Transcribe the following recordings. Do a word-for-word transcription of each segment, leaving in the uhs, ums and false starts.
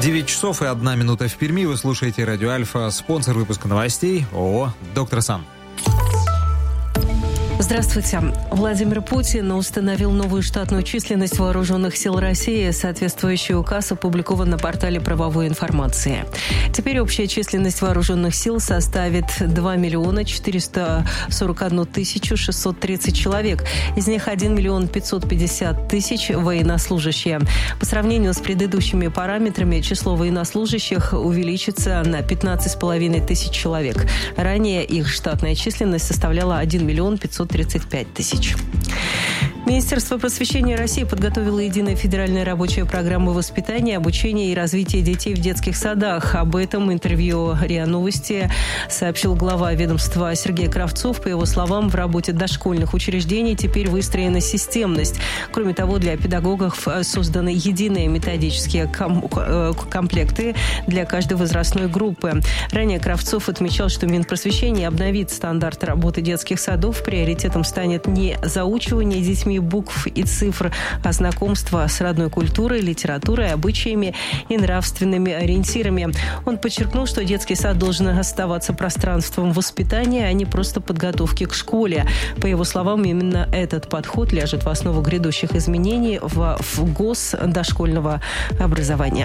девять часов и одна минута в Перми. Вы слушаете Радио Альфа. Спонсор выпуска новостей ООО «Доктор Сан». Здравствуйте. Владимир Путин установил новую штатную численность вооруженных сил России. Соответствующий указ опубликован на портале правовой информации. Теперь общая численность вооруженных сил составит два миллиона четыреста сорок одну тысячу шестьсот тридцать человек. Из них один миллион пятьсот пятьдесят тысяч военнослужащие. По сравнению с предыдущими параметрами, число военнослужащих увеличится на пятнадцать с половиной тысяч человек. Ранее их штатная численность составляла один миллион пятьсот тридцать пять тысяч. Министерство просвещения России подготовило единую федеральную рабочую программу воспитания, обучения и развития детей в детских садах. Об этом интервью РИА Новости сообщил глава ведомства Сергей Кравцов. По его словам, в работе дошкольных учреждений теперь выстроена системность. Кроме того, для педагогов созданы единые методические ком- комплекты для каждой возрастной группы. Ранее Кравцов отмечал, что Минпросвещение обновит стандарт работы детских садов. Приоритетом станет не заучивание детьми букв и цифр, а знакомство с родной культурой, литературой, обычаями и нравственными ориентирами. Он подчеркнул, что детский сад должен оставаться пространством воспитания, а не просто подготовки к школе. По его словам, именно этот подход ляжет в основу грядущих изменений в, в ГОС дошкольного образования.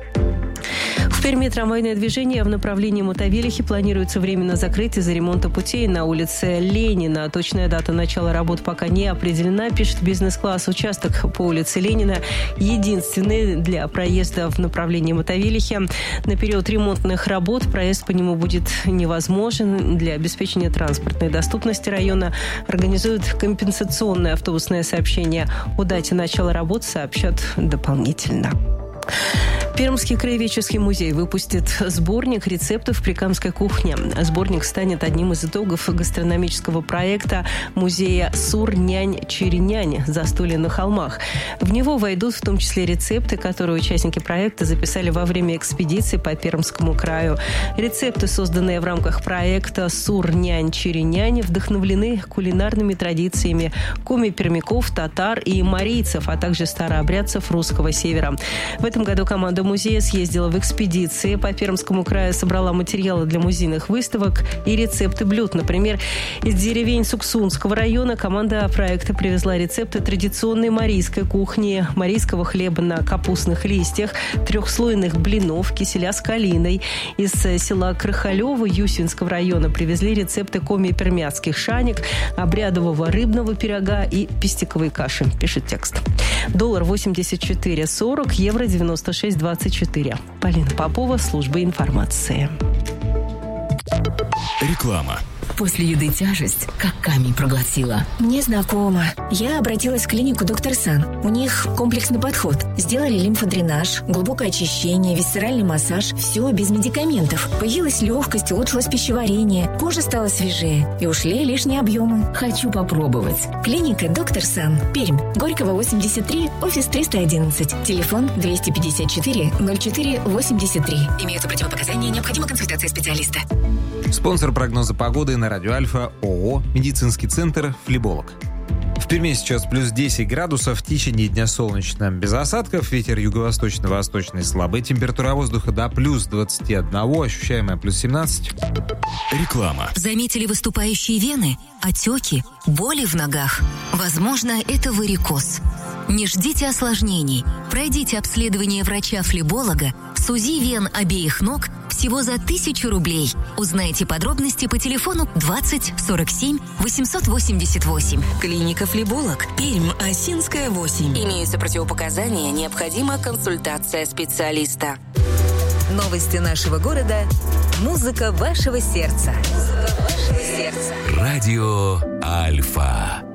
В Перми трамвайное движение в направлении Мотовилихи планируется временно закрыть из-за ремонта путей на улице Ленина. Точная дата начала работ пока не определена, пишет бизнес-класс. Участок по улице Ленина единственный для проезда в направлении Мотовилихи. На период ремонтных работ проезд по нему будет невозможен. Для обеспечения транспортной доступности района организуют компенсационное автобусное сообщение. О дате начала работ сообщат дополнительно. Пермский краеведческий музей выпустит сборник рецептов прикамской кухни. Сборник станет одним из итогов гастрономического проекта музея «Сур-нянь-черенянь. Застолье на холмах». В него войдут в том числе рецепты, которые участники проекта записали во время экспедиции по Пермскому краю. Рецепты, созданные в рамках проекта «Сур-нянь-черенянь», вдохновлены кулинарными традициями коми-пермяков, татар и марийцев, а также старообрядцев русского севера. В этом году команда музея съездила в экспедиции по Пермскому краю, собрала материалы для музейных выставок и рецепты блюд. Например, из деревень Суксунского района команда проекта привезла рецепты традиционной марийской кухни, марийского хлеба на капустных листьях, трехслойных блинов, киселя с калиной. Из села Крахалево Юсинского района привезли рецепты коми-пермяцких шаник, обрядового рыбного пирога и пестиковой каши, пишет текст. Доллар восемьдесят четыре сорок, евро девяносто шесть двадцать четыре. Полина Попова, служба информации. Реклама. После еды тяжесть, как камень проглотила. Мне знакомо. Я обратилась в клинику «Доктор Сан». У них комплексный подход. Сделали лимфодренаж, глубокое очищение, висцеральный массаж. Все без медикаментов. Появилась легкость, улучшилось пищеварение. Кожа стала свежее. И ушли лишние объемы. Хочу попробовать. Клиника «Доктор Сан». Пермь. Горького, восемьдесят три, офис триста одиннадцать. Телефон двести пятьдесят четыре ноль четыре восемьдесят три. Имеются противопоказания, необходима консультация специалиста. Спонсор прогноза погоды на Радио Альфа ООО «Медицинский центр Флеболог». В Перми сейчас плюс десять градусов, в течение дня солнечно, без осадков, ветер юго-восточно-восточный слабый, температура воздуха до плюс двадцать один, ощущаемая плюс семнадцать. Реклама. Заметили выступающие вены, отеки, боли в ногах? Возможно, это варикоз. Не ждите осложнений. Пройдите обследование врача-флеболога с УЗИ вен обеих ног всего за тысячу рублей. Узнайте подробности по телефону двадцать сорок семь восемьсот восемьдесят восемь. Клиника «Флеболог», Пермь, Осинская, восемь. Имеются противопоказания, необходима консультация специалиста. Новости нашего города. Музыка вашего сердца. Музыка вашего сердца. Радио Альфа.